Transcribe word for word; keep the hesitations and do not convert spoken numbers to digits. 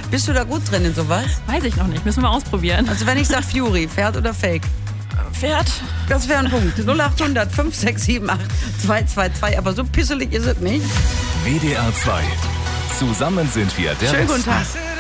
Bist du da gut drin in sowas? Weiß ich noch nicht, müssen wir ausprobieren. Also wenn ich sage Fury, Pferd oder Fake? Pferd. Das wäre ein Punkt. null acht hundert fünf sechs sieben acht zwei zwei zwei. Aber so pisselig ist es nicht. W D R zwei. Zusammen sind wir der Schönen Westen. guten Tag.